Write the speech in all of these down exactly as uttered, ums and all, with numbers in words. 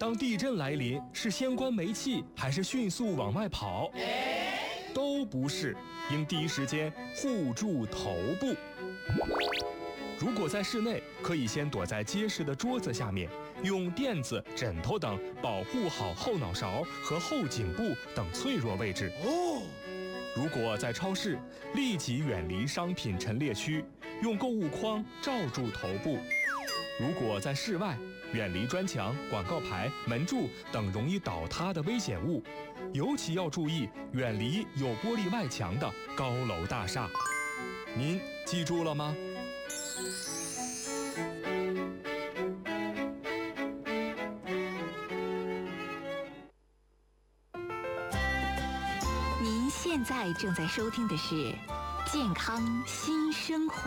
当地震来临，是先关煤气还是迅速往外跑？都不是，应第一时间护住头部。如果在室内，可以先躲在结实的桌子下面，用垫子、枕头等保护好后脑勺和后颈部等脆弱位置。哦。如果在超市，立即远离商品陈列区，用购物筐罩住头部。如果在室外，远离砖墙、广告牌、门柱等容易倒塌的危险物，尤其要注意远离有玻璃外墙的高楼大厦。您记住了吗？ 您现在正在收听的是《健康新生活》。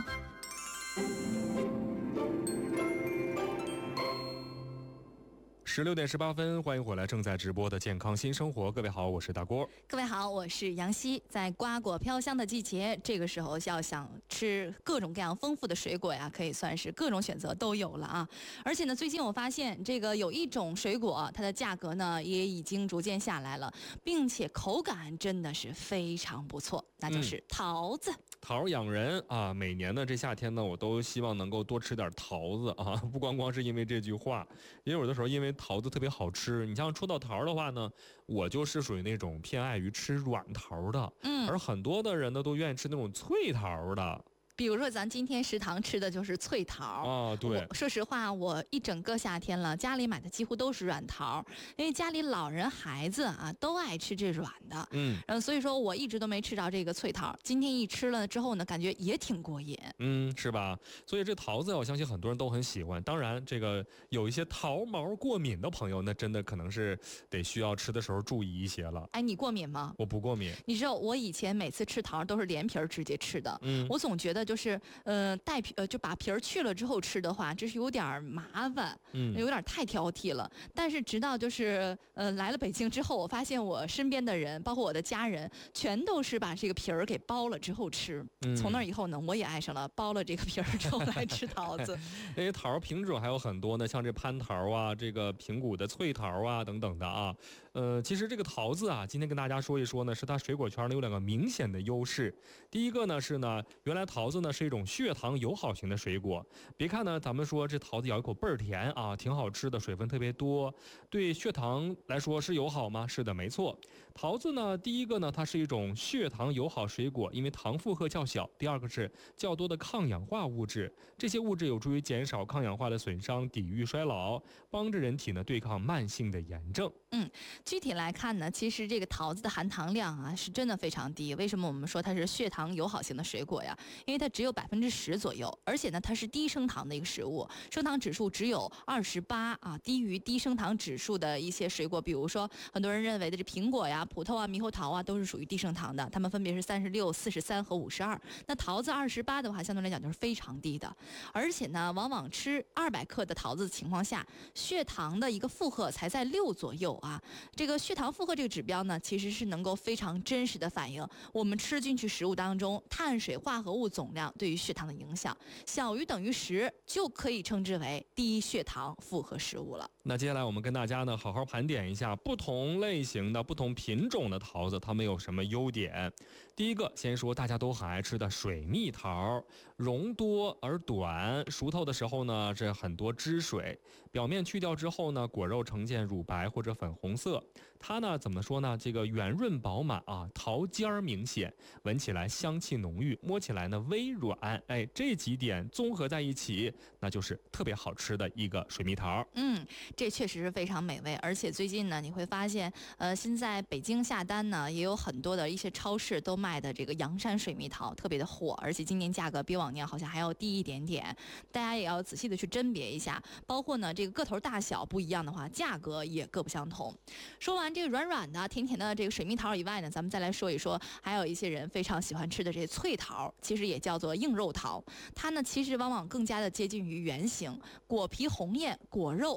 十六点十八分，欢迎回来，正在直播的健康新生活。各位好，我是大郭。 各位好，我是杨希。在瓜果飘香的季节，这个时候要想吃各种各样丰富的水果呀，可以算是各种选择都有了啊。而且呢，最近我发现这个有一种水果，它的价格呢也已经逐渐下来了，并且口感真的是非常不错，那就是桃子。嗯桃养人啊，每年呢这夏天呢，我都希望能够多吃点桃子啊，不光光是因为这句话，也有的时候因为桃子特别好吃。你像说到桃的话呢，我就是属于那种偏爱于吃软桃的，嗯，而很多的人呢都愿意吃那种脆桃的。 比如说咱今天食堂吃的就是脆桃啊，对。 说实话，我一整个夏天了，家里买的几乎都是软桃，因为家里老人孩子啊都爱吃这软的，嗯，然后所以说我一直都没吃着这个脆桃。今天一吃了之后呢，感觉也挺过瘾， 嗯，是吧？所以这桃子我相信很多人都很喜欢。当然，这个有一些桃毛过敏的朋友，那真的可能是得需要吃的时候注意一些了。 哎，你过敏吗？ 我不过敏。 你知道我以前每次吃桃都是连皮儿直接吃的，嗯，我总觉得就。就是呃带皮呃就把皮儿去了之后吃的话，这是有点麻烦，嗯，有点太挑剔了。但是直到就是呃来了北京之后，我发现我身边的人，包括我的家人，全都是把这个皮儿给剥了之后吃。嗯、从那以后呢，我也爱上了剥了这个皮儿之后来吃桃子。 因为桃品种还有很多呢，像这蟠桃啊，这个平谷的脆桃啊等等的啊。呃，其实这个桃子啊，今天跟大家说一说呢，是它水果圈呢有两个明显的优势。第一个呢是呢，原来桃子呢是一种血糖友好型的水果。别看呢，咱们说这桃子咬一口倍儿甜啊，挺好吃的，水分特别多，对血糖来说是友好吗？是的，没错。桃子呢，第一个呢，它是一种血糖友好水果，因为糖负荷较小；第二个是较多的抗氧化物质，这些物质有助于减少抗氧化的损伤，抵御衰老，帮着人体呢对抗慢性的炎症。 嗯，具体来看呢，其实这个桃子的含糖量啊是真的非常低。为什么我们说它是血糖友好型的水果呀？因为它只有百分之十左右，而且呢它是低升糖的一个食物，升糖指数只有二十八啊，低于低升糖指数的一些水果，比如说很多人认为的这苹果呀、葡萄啊、猕猴桃啊，都是属于低升糖的，它们分别是三十六、四十三和五十二。那桃子二十八的话，相对来讲就是非常低的，而且呢，往往吃二百克的桃子的情况下，血糖的一个负荷才在六左右啊。这个血糖负荷这个指标呢，其实是能够非常真实的反映我们吃进去食物当中碳水化合物总量对于血糖的影响，小于等于十就可以称之为低血糖负荷食物了。 那接下来我们跟大家呢好好盘点一下不同类型的不同品种的桃子，它们有什么优点。第一个先说大家都很爱吃的水蜜桃，绒多而短，熟透的时候呢这很多汁水，表面去掉之后呢，果肉呈现乳白或者粉红色。它呢怎么说呢，这个圆润饱满啊，桃尖儿明显，闻起来香气浓郁，摸起来呢微软，哎，这几点综合在一起，那就是特别好吃的一个水蜜桃。 嗯，这确实是非常美味。而且最近呢，你会发现呃现在北京下单呢也有很多的一些超市都卖的这个阳山水蜜桃特别的火，而且今年价格比往年好像还要低一点点，大家也要仔细的去甄别一下。包括呢这个个头大小不一样的话，价格也各不相同。说完这个软软的甜甜的这个水蜜桃以外呢，咱们再来说一说还有一些人非常喜欢吃的这些脆桃，其实也叫做硬肉桃。它呢其实往往更加的接近于圆形，果皮红艳，果肉底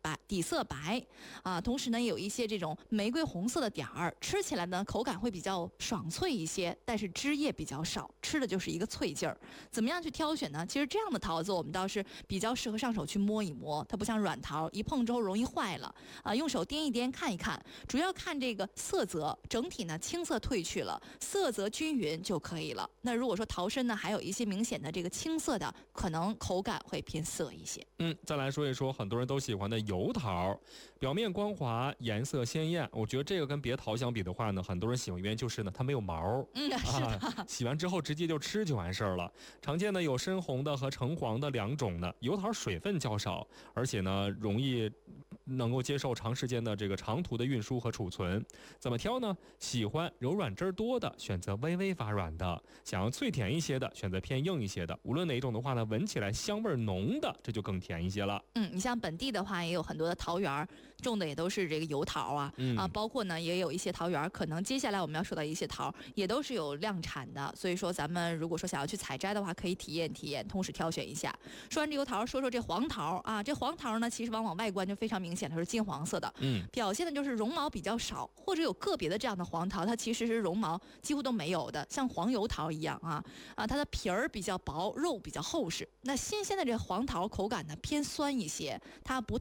白底色白啊，同时呢有一些这种玫瑰红色的点儿，吃起来呢口感会比较爽脆一些，但是汁液比较少，吃的就是一个脆劲儿。怎么样去挑选呢？其实这样的桃子我们倒是比较适合上手去摸一摸，它不像软桃，一碰之后容易坏了啊，用手掂一掂看一看，主要看这个色泽，整体呢青色褪去了，色泽均匀就可以了。那如果说桃身呢还有一些明显的这个青色的，可能口感会偏涩一些。 嗯，再来说一说很多人都喜欢的油桃，表面光滑，颜色鲜艳。我觉得这个跟别桃相比的话呢，很多人喜欢原因就是呢，它没有毛。 嗯，是的、 啊。洗完之后直接就吃就完事儿了。常见的有深红的和橙黄的两种呢。油桃水分较少，而且呢容易能够接受长时间的这个长途的运输和储存。怎么挑呢？喜欢柔软汁儿多的，选择微微发软的；想要脆甜一些的，选择偏硬一些的。无论哪一种的话呢，闻起来香味浓的，这就更甜一些了。 嗯，你像本地的话，也有很多的桃园种的也都是这个油桃啊，嗯、啊，包括呢也有一些桃园，可能接下来我们要说到一些桃，也都是有量产的。所以说，咱们如果说想要去采摘的话，可以体验体验，同时挑选一下。说完这油桃，说说这黄桃啊，这黄桃呢，其实往往外观就非常明显，它是金黄色的，嗯，表现的就是绒毛比较少，或者有个别的这样的黄桃，它其实是绒毛几乎都没有的，像黄油桃一样啊啊，它的皮儿比较薄，肉比较厚实。那新鲜的这黄桃口感呢偏酸一些，它不